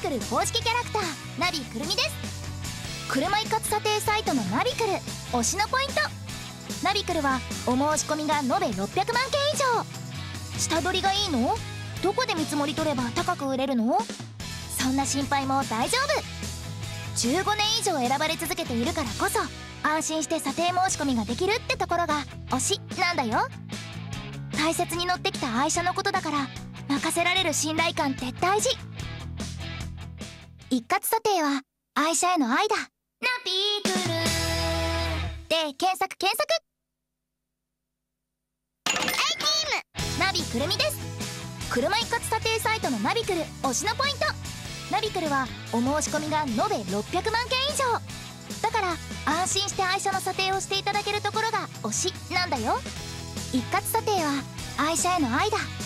クル公式キャラクターナビくるみです。車一括査定サイトのナビクル推しのポイント。ナビクルはお申し込みが延べ600万件以上。下取りがいいの？どこで見積もり取れば高く売れるの？そんな心配も大丈夫。15年以上選ばれ続けているからこそ安心して査定申し込みができるってところが推しなんだよ。大切に乗ってきた愛車のことだから任せられる信頼感って大事。一括査定は愛車への愛だ。ナビクルで検索ナビくるみです。車一括査定サイトのナビクル推しのポイント。ナビクルはお申し込みが延べ600万件以上だから安心して愛車の査定をしていただけるところが推しなんだよ。一括査定は愛車への愛だ。